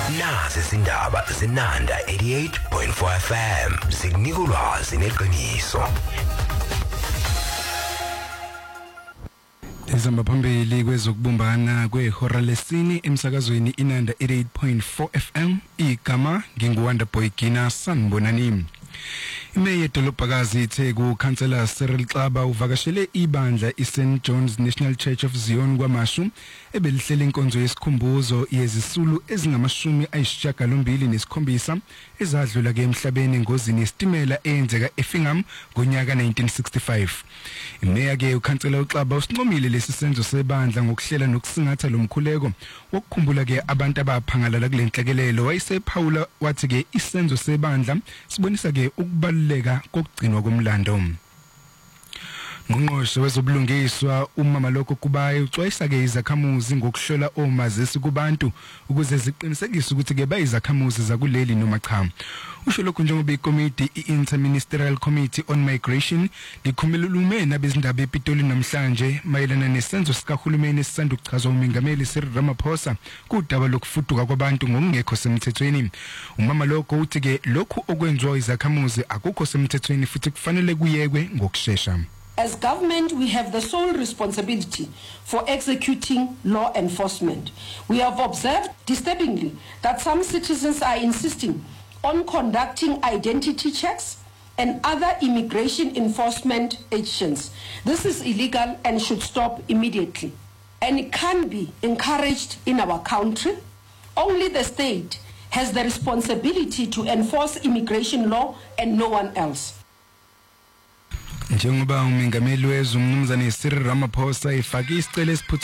Nazi izindaba zinanda 88.4 FM zinika ulwazi neqiniso. Izamba phambili kwezokubumbana kwehora lesine emsakazweni inanda 88.4 FM igama nginguwanda Boygina sanibonani. Imeya yedolobhakazi iTheku Councillor Cyril Xaba uvakashele ibandla iSt John's National Church of Zion kwaMashu ebelihlele inkonzo yesikhumbuzo yezisulu ezingama-87 ezadlula ke emhlabeni engozini yesitimela eyenzeka eFingham ngonyaka 1965. Imeya ke uCouncillor uXaba usincomile lesi senzo sebandla ngokuhlela nokusingatha lomkhuleko wokukhumbula ke abantu abaphangalala kule nhlekelelo. Wayesephawula wathi ke isenzo sebandla sibonisa ke ukubaluleka kokugcinwa komlando. Ngqongqoshe wezobulungiswa umama lokho kubaye uxwayisa ke izakhamuzi ngokuhlola omazisi kubantu ukuze ziqinisekise ukuthi ke bayizakhamuzi zakuleli noma cha. Usho lokho njengoba ikomiti i-Interministerial Committee on Migration likhulume nabezindaba ePitoli namhlanje mayelana nesenzo sikahulumeni esisanda ukuchazwa uMengameli Cyril Ramaphosa kudaba lokufuduka kwabantu ngokungekho semthethweni. Umama lokho uthi ke lokhu okwenziwa izakhamuzi akukho semthethweni futhi kufanele kuyekwe ngokusheshsha. As government, we have the sole responsibility for executing law enforcement. We have observed, disturbingly, that some citizens are insisting on conducting identity checks and other immigration enforcement actions. This is illegal and should stop immediately. And it can't be encouraged in our country. Only the state has the responsibility to enforce immigration law and no one else. Njengoba uMengameli wezwe uMnumzane Cyril Ramaphosa efake isicelo